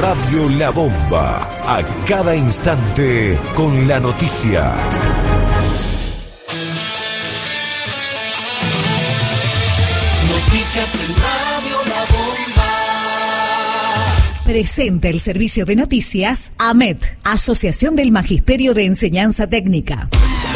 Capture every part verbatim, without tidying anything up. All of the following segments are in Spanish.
Radio La Bomba, a cada instante con la noticia. Noticias en Radio La Bomba. Presenta el servicio de noticias A M E T, Asociación del Magisterio de Enseñanza Técnica.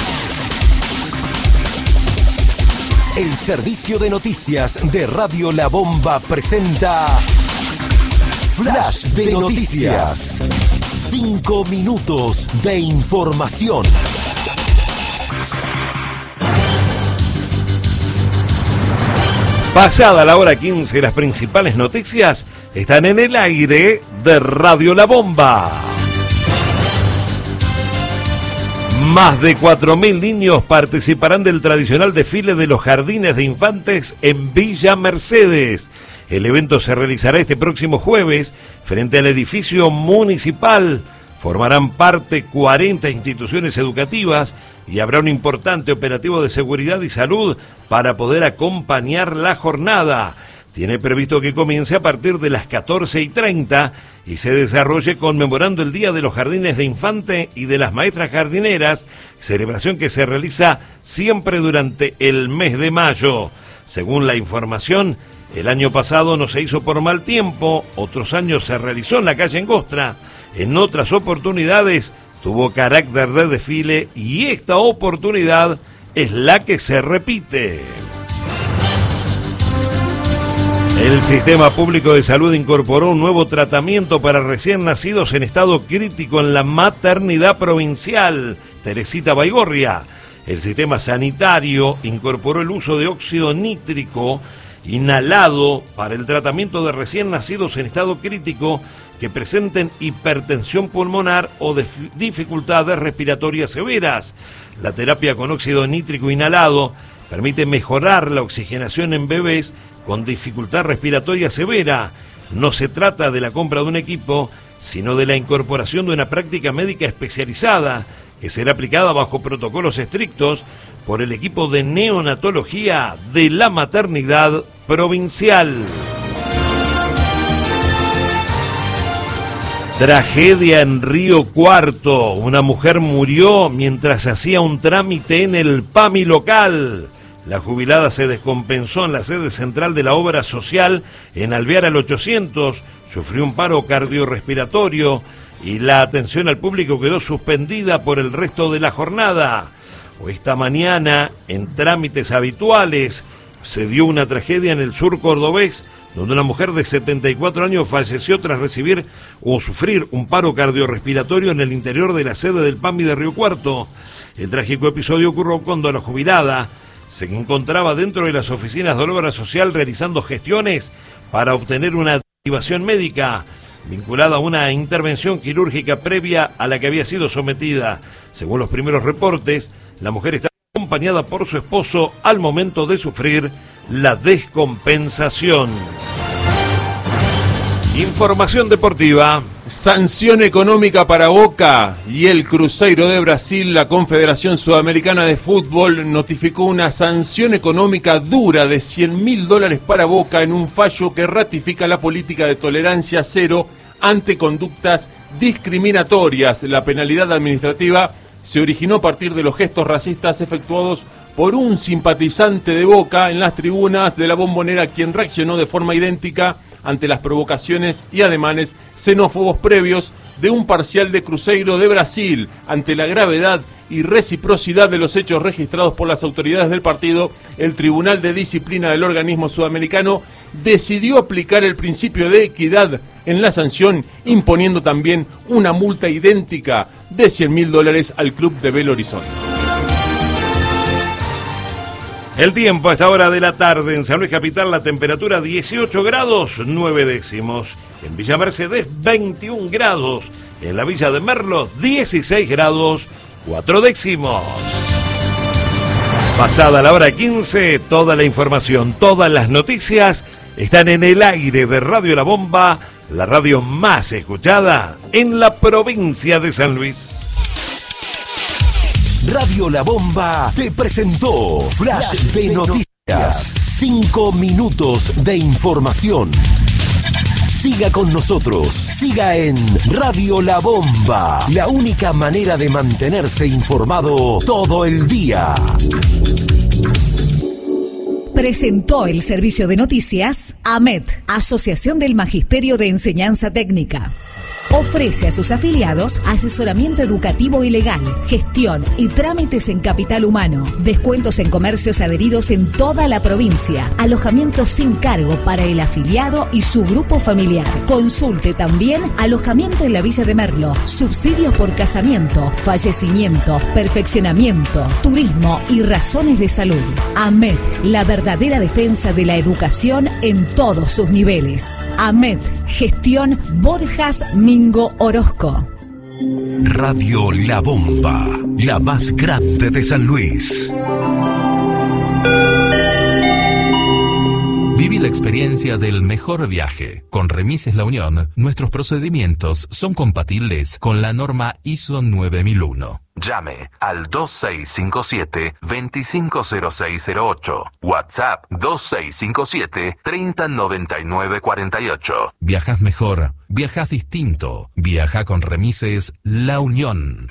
El servicio de noticias de Radio La Bomba presenta Flash de Noticias. Cinco minutos de información. Pasada la hora quince, las principales noticias están en el aire de Radio La Bomba. Más de cuatro mil niños participarán del tradicional desfile de los jardines de infantes en Villa Mercedes. El evento se realizará este próximo jueves frente al edificio municipal. Formarán parte cuarenta instituciones educativas y habrá un importante operativo de seguridad y salud para poder acompañar la jornada. Tiene previsto que comience a partir de las catorce y treinta y se desarrolle conmemorando el Día de los Jardines de Infante y de las Maestras Jardineras, celebración que se realiza siempre durante el mes de mayo. Según la información, el año pasado no se hizo por mal tiempo, otros años se realizó en la calle Angostra, en otras oportunidades tuvo carácter de desfile y esta oportunidad es la que se repite. El Sistema Público de Salud incorporó un nuevo tratamiento para recién nacidos en estado crítico en la maternidad provincial, Teresita Baigorria. El sistema sanitario incorporó el uso de óxido nítrico inhalado para el tratamiento de recién nacidos en estado crítico que presenten hipertensión pulmonar o dificultades respiratorias severas. La terapia con óxido nítrico inhalado permite mejorar la oxigenación en bebés con dificultad respiratoria severa. No se trata de la compra de un equipo, sino de la incorporación de una práctica médica especializada que será aplicada bajo protocolos estrictos por el equipo de neonatología de la maternidad provincial. Tragedia en Río Cuarto. Una mujer murió mientras hacía un trámite en el PAMI local. La jubilada se descompensó en la sede central de la obra social en Alvear al ochocientos, sufrió un paro cardiorrespiratorio y la atención al público quedó suspendida por el resto de la jornada. Esta mañana, en trámites habituales, se dio una tragedia en el sur cordobés, donde una mujer de setenta y cuatro años falleció tras recibir o sufrir un paro cardiorrespiratorio en el interior de la sede del PAMI de Río Cuarto. El trágico episodio ocurrió cuando la jubilada se encontraba dentro de las oficinas de la obra social realizando gestiones para obtener una derivación médica vinculada a una intervención quirúrgica previa a la que había sido sometida. Según los primeros reportes, la mujer estaba acompañada por su esposo al momento de sufrir la descompensación. Información deportiva. Sanción económica para Boca y el Cruzeiro de Brasil. La Confederación Sudamericana de Fútbol notificó una sanción económica dura de cien mil dólares para Boca en un fallo que ratifica la política de tolerancia cero ante conductas discriminatorias. La penalidad administrativa se originó a partir de los gestos racistas efectuados por un simpatizante de Boca en las tribunas de la Bombonera, quien reaccionó de forma idéntica ante las provocaciones y ademanes xenófobos previos de un parcial de Cruzeiro de Brasil. Ante la gravedad y reciprocidad de los hechos registrados por las autoridades del partido, el Tribunal de Disciplina del organismo sudamericano decidió aplicar el principio de equidad en la sanción, imponiendo también una multa idéntica de cien mil dólares al club de Belo Horizonte. El tiempo a esta hora de la tarde en San Luis Capital, la temperatura dieciocho grados nueve décimos. En Villa Mercedes veintiún grados. En la Villa de Merlo dieciséis grados cuatro décimos. Pasada la hora quince, toda la información, todas las noticias están en el aire de Radio La Bomba, la radio más escuchada en la provincia de San Luis. Radio La Bomba te presentó Flash de Noticias. Cinco minutos de información. Cinco Siga con nosotros. Siga en Radio La Bomba. La única manera de mantenerse informado todo el día. Presentó el servicio de noticias AMET, Asociación del Magisterio de Enseñanza Técnica. Ofrece a sus afiliados asesoramiento educativo y legal, gestión y trámites en capital humano, descuentos en comercios adheridos en toda la provincia, alojamiento sin cargo para el afiliado y su grupo familiar. Consulte también alojamiento en la Villa de Merlo, subsidios por casamiento, fallecimiento, perfeccionamiento, turismo y razones de salud. AMET, la verdadera defensa de la educación en todos sus niveles. AMET, gestión Borjas Mingo Orozco. Radio La Bomba, la más grande de San Luis. Viví la experiencia del mejor viaje. Con Remises La Unión, nuestros procedimientos son compatibles con la norma I S O nueve mil uno. Llame al dos seis cinco siete, dos cinco cero seis cero ocho. WhatsApp dos seis cinco siete, tres cero nueve nueve cuatro ocho. Viajas mejor, viajas distinto. Viaja con Remises La Unión.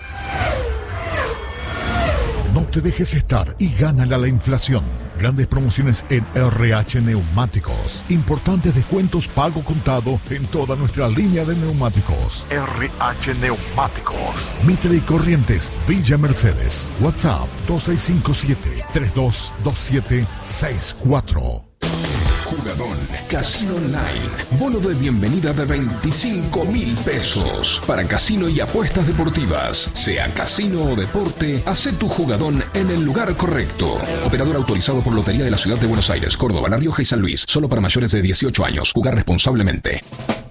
No te dejes estar y gánale a la inflación. Grandes promociones en R H Neumáticos. Importantes descuentos pago contado en toda nuestra línea de neumáticos. R H Neumáticos. Mitre y Corrientes, Villa Mercedes. WhatsApp dos seis cinco siete, tres dos dos siete seis cuatro. Jugadón, Casino Online. Bono de bienvenida de veinticinco mil pesos. Para casino y apuestas deportivas. Sea casino o deporte, hace tu jugadón en el lugar correcto. Operador autorizado por Lotería de la Ciudad de Buenos Aires, Córdoba, La Rioja y San Luis. Solo para mayores de dieciocho años. Jugar responsablemente.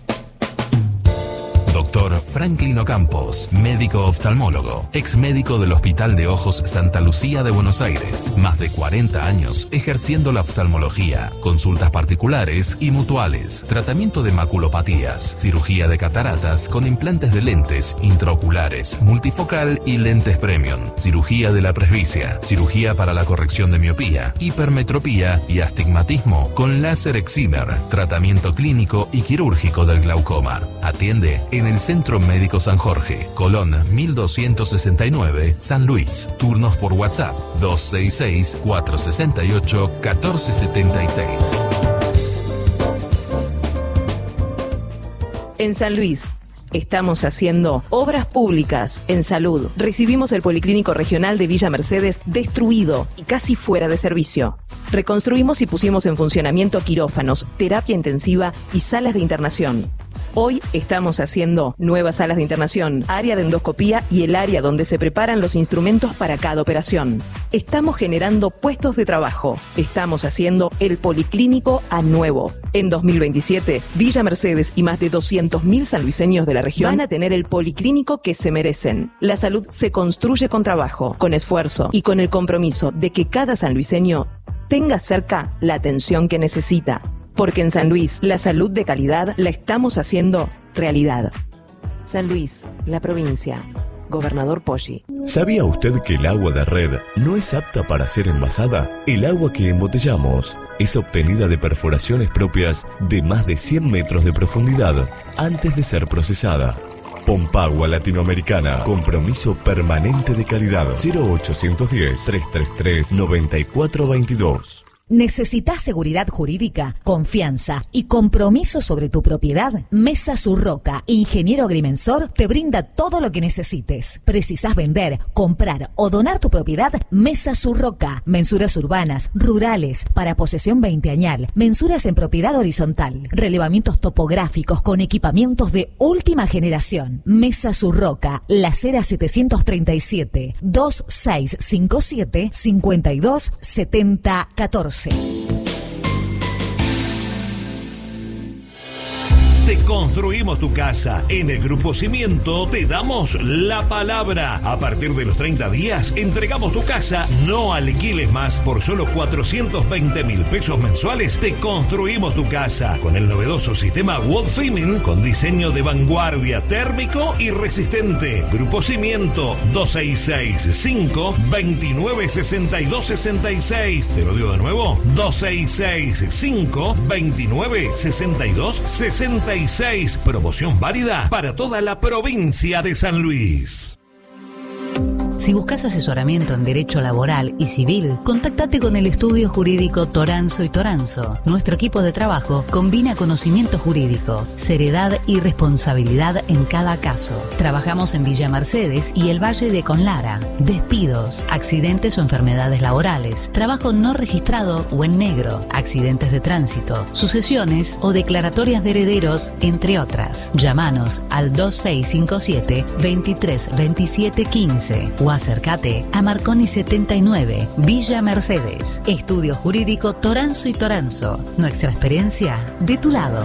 Doctor Franklin Ocampos, médico oftalmólogo, ex médico del Hospital de Ojos Santa Lucía de Buenos Aires. Más de cuarenta años ejerciendo la oftalmología, consultas particulares y mutuales, tratamiento de maculopatías, cirugía de cataratas con implantes de lentes intraoculares, multifocal y lentes premium, cirugía de la presbicia, cirugía para la corrección de miopía, hipermetropía y astigmatismo con láser excimer, tratamiento clínico y quirúrgico del glaucoma. Atiende en el Centro Médico San Jorge, Colón mil doscientos sesenta y nueve, San Luis. Turnos por WhatsApp dos seis seis, cuatro seis ocho, uno cuatro siete seis. En San Luis estamos haciendo obras públicas en salud. Recibimos el Policlínico Regional de Villa Mercedes destruido y casi fuera de servicio. Reconstruimos y pusimos en funcionamiento quirófanos, terapia intensiva y salas de internación. Hoy estamos haciendo nuevas salas de internación, área de endoscopía y el área donde se preparan los instrumentos para cada operación. Estamos generando puestos de trabajo. Estamos haciendo el Policlínico a nuevo. En dos mil veintisiete, Villa Mercedes y más de doscientos mil sanluiseños de la región van a tener el policlínico que se merecen. La salud se construye con trabajo, con esfuerzo y con el compromiso de que cada sanluiseño tenga cerca la atención que necesita. Porque en San Luis, la salud de calidad la estamos haciendo realidad. San Luis, la provincia. Gobernador Poggi. ¿Sabía usted que el agua de red no es apta para ser envasada? El agua que embotellamos es obtenida de perforaciones propias de más de cien metros de profundidad antes de ser procesada. Pompagua Latinoamericana. Compromiso permanente de calidad. cero ochocientos diez, trescientos treinta y tres, noventa y cuatro veintidós. ¿Necesitas seguridad jurídica, confianza y compromiso sobre tu propiedad? Mesa Surroca, ingeniero agrimensor, te brinda todo lo que necesites. ¿Precisás vender, comprar o donar tu propiedad? Mesa Surroca, mensuras urbanas, rurales, para posesión veinteañal, mensuras en propiedad horizontal, relevamientos topográficos con equipamientos de última generación. Mesa Surroca, La Cera setecientos treinta y siete, dos seis cinco siete, cinco dos siete cero uno cuatro. Te construimos tu casa. En el Grupo Cimiento te damos la palabra. A partir de los treinta días, entregamos tu casa. No alquiles más. Por solo cuatrocientos veinte mil pesos mensuales, te construimos tu casa. Con el novedoso sistema Woodframing, con diseño de vanguardia, térmico y resistente. Grupo Cimiento, dos seis seis cinco, dos nueve seis dos seis seis. Te lo digo de nuevo, dos seis seis cinco, dos nueve seis dos seis seis. y seis. Promoción válida para toda la provincia de San Luis. Si buscas asesoramiento en derecho laboral y civil, contáctate con el estudio jurídico Toranzo y Toranzo. Nuestro equipo de trabajo combina conocimiento jurídico, seriedad y responsabilidad en cada caso. Trabajamos en Villa Mercedes y el Valle de Conlara. Despidos, accidentes o enfermedades laborales, trabajo no registrado o en negro, accidentes de tránsito, sucesiones o declaratorias de herederos, entre otras. Llámanos al dos seis cinco siete, veintitrés veintisiete quince o acércate a Marconi setenta y nueve, Villa Mercedes. Estudio Jurídico Toranzo y Toranzo. Nuestra experiencia de tu lado.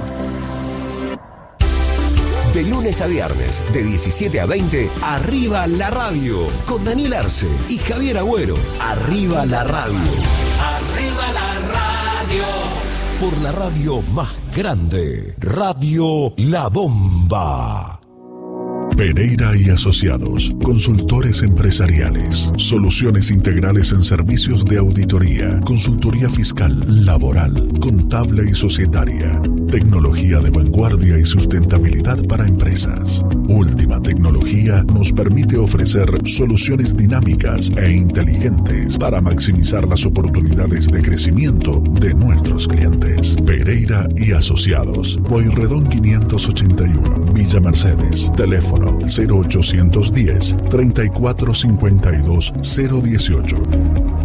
De lunes a viernes, de diecisiete a veinte, Arriba la Radio. Con Daniel Arce y Javier Agüero. Arriba la Radio. Arriba la radio. Por la radio más grande. Radio La Bomba. Pereira y Asociados, consultores empresariales, soluciones integrales en servicios de auditoría, consultoría fiscal, laboral, contable y societaria, tecnología de vanguardia y sustentabilidad para empresas. Última tecnología nos permite ofrecer soluciones dinámicas e inteligentes para maximizar las oportunidades de crecimiento de nuestros clientes. Pereira y Asociados, Pueyrredón quinientos ochenta y uno, Villa Mercedes, teléfono cero ochocientos diez, treinta y cuatro cincuenta y dos, cero dieciocho.